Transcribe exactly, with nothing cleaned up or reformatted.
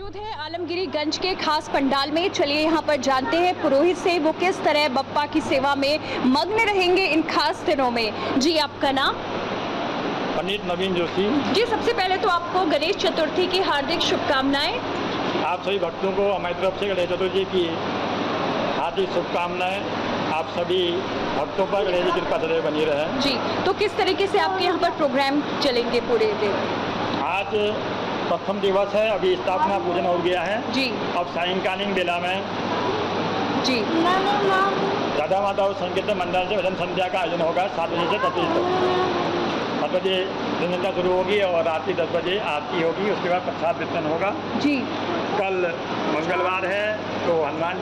मौजूद है आलमगिरीगंज के खास पंडाल में। चलिए यहाँ पर जानते हैं पुरोहित से वो किस तरह बप्पा की सेवा में मग्न रहेंगे इन खास दिनों में। जी, आपका नाम? पंडित नवीन जोशी। जी, सबसे पहले तो आपको गणेश चतुर्थी की हार्दिक शुभकामनाएं। आप सभी भक्तों को हमारी तरफ से गणेश चतुर्थी की हार्दिक शुभकामनाएं। आप सभी भक्तों पर गणेश जी की कृपा सदैव बनी रहे। जी, तो किस तरीके से आपके यहाँ पर प्रोग्राम चलेंगे पूरे दिन? आज प्रथम दिवस है, अभी स्थापना पूजन हो गया है जी। अब सायंकालीन बेला में जी राधा माधव संगीत मंडल से भजन संध्या का आयोजन होगा। सात बजे से दस बजे तक सात बजे संध्या शुरू होगी और रात की दस बजे आरती होगी। उसके बाद प्रसाद वितरण होगा। जी, कल मंगलवार है तो हनुमान